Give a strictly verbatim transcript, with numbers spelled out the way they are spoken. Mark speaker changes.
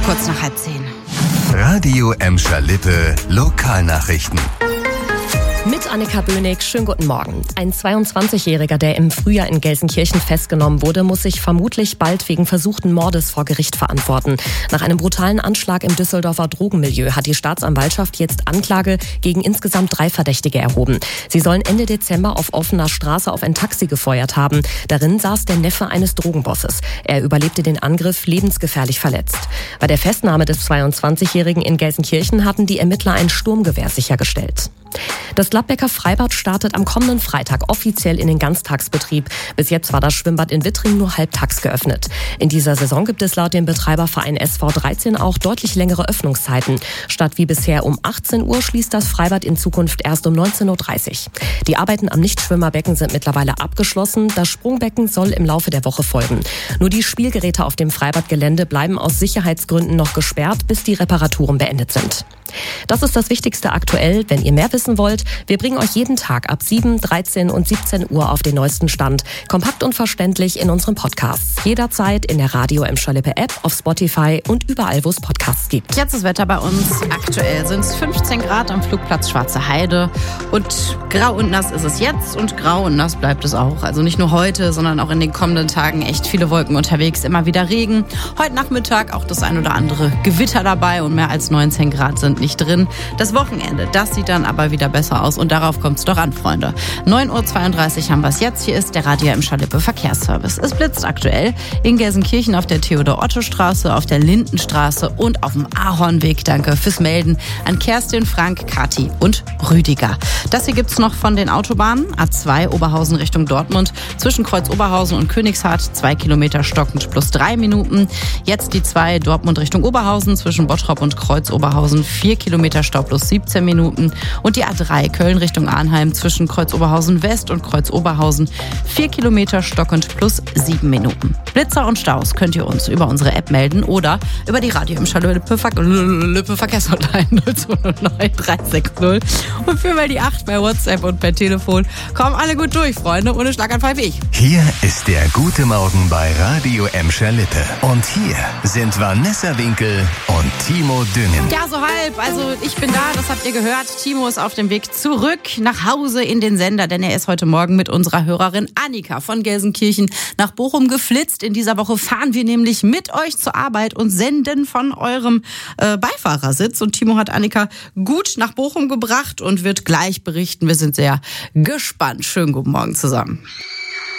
Speaker 1: kurz nach halb zehn.
Speaker 2: Radio Emscher Lippe Lokalnachrichten.
Speaker 3: Mit Annika Böhnig, schönen guten Morgen. Ein zweiundzwanzigjähriger, der im Frühjahr in Gelsenkirchen festgenommen wurde, muss sich vermutlich bald wegen versuchten Mordes vor Gericht verantworten. Nach einem brutalen Anschlag im Düsseldorfer Drogenmilieu hat die Staatsanwaltschaft jetzt Anklage gegen insgesamt drei Verdächtige erhoben. Sie sollen Ende Dezember auf offener Straße auf ein Taxi gefeuert haben. Darin saß der Neffe eines Drogenbosses. Er überlebte den Angriff lebensgefährlich verletzt. Bei der Festnahme des zweiundzwanzigjährigen in Gelsenkirchen hatten die Ermittler ein Sturmgewehr sichergestellt. Das Gladbecker Freibad startet am kommenden Freitag offiziell in den Ganztagsbetrieb. Bis jetzt war das Schwimmbad in Wittring nur halbtags geöffnet. In dieser Saison gibt es laut dem Betreiberverein S V dreizehn auch deutlich längere Öffnungszeiten. Statt wie bisher um achtzehn Uhr schließt das Freibad in Zukunft erst um neunzehn Uhr dreißig. Die Arbeiten am Nichtschwimmerbecken sind mittlerweile abgeschlossen. Das Sprungbecken soll im Laufe der Woche folgen. Nur die Spielgeräte auf dem Freibadgelände bleiben aus Sicherheitsgründen noch gesperrt, bis die Reparaturen beendet sind. Das ist das Wichtigste aktuell. Wenn ihr mehr wissen wollt, wir bringen euch jeden Tag ab sieben, dreizehn und siebzehn Uhr auf den neuesten Stand. Kompakt und verständlich in unseren Podcasts. Jederzeit in der Radio Emscher Lippe App, auf Spotify und überall, wo es Podcasts gibt.
Speaker 1: Jetzt das Wetter bei uns. Aktuell sind es fünfzehn Grad am Flugplatz Schwarze Heide. Und grau und nass ist es jetzt und grau und nass bleibt es auch. Also nicht nur heute, sondern auch in den kommenden Tagen echt viele Wolken unterwegs. Immer wieder Regen. Heute Nachmittag auch das ein oder andere Gewitter dabei und mehr als neunzehn Grad sind nicht drin. Das Wochenende, das sieht dann aber wieder besser aus und darauf kommt es doch an, Freunde. neun Uhr zweiunddreißig haben wir es jetzt. Hier ist der Radio Emscher Lippe Verkehrsservice. Es blitzt aktuell in Gelsenkirchen auf der Theodor-Otto-Straße, auf der Lindenstraße und auf dem Ahornweg. Danke fürs Melden an Kerstin, Frank, Kathi und Rüdiger. Das hier gibt's noch von den Autobahnen. A zwei Oberhausen Richtung Dortmund zwischen Kreuz Oberhausen und Königshardt. Zwei Kilometer stockend plus drei Minuten. Jetzt die zwei Dortmund Richtung Oberhausen zwischen Bottrop und Kreuz Oberhausen. Vier Kilometer Stau plus siebzehn Minuten. Und die A drei Köln Richtung Arnheim zwischen Kreuz Oberhausen West und Kreuz Oberhausen. Vier Kilometer stockend plus sieben Minuten. Blitzer und Staus könnt ihr uns über unsere App melden oder über die Radio Emscher Lippe Verkehrshotline null zwei null neun drei sechs null und für mal die acht bei WhatsApp und per Telefon. Kommen alle gut durch, Freunde, ohne Schlaganfall wie ich.
Speaker 2: Hier ist der gute Morgen bei Radio Emscher Lippe. Und hier sind Vanessa Winkel und Timo Düngen.
Speaker 1: Ja, so halb. Also ich bin da, das habt ihr gehört. Timo ist auf dem Weg zurück nach Hause in den Sender, denn er ist heute Morgen mit unserer Hörerin Annika von Gelsenkirchen nach Bochum geflitzt. In dieser Woche fahren wir nämlich mit euch zur Arbeit und senden von eurem äh, Beifahrersitz. Und Timo hat Annika gut nach Bochum gebracht und wird gleich berichten. Wir sind sehr gespannt. Schönen guten Morgen zusammen.